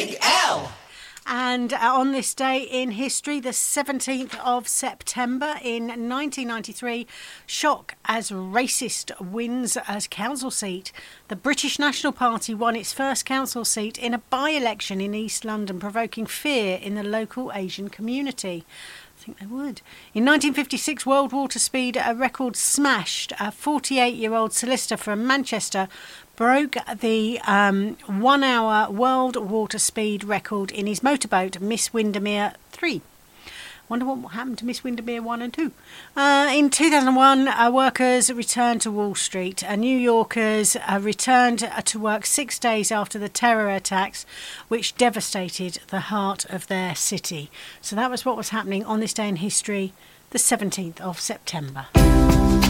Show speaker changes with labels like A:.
A: Big L.
B: And on this day in history, the 17th of September in 1993, shock as racist wins as council seat. The British National Party won its first council seat in a by-election in East London, provoking fear in the local Asian community. I think they would. In 1956, World Water Speed record smashed. A 48-year-old solicitor from Manchester broke the 1 hour world water speed record in his motorboat, Miss Windermere 3. Wonder what happened to Miss Windermere 1 and 2. In 2001, workers returned to Wall Street. New Yorkers returned to work 6 days after the terror attacks, which devastated the heart of their city. So that was what was happening on this day in history, the 17th of September.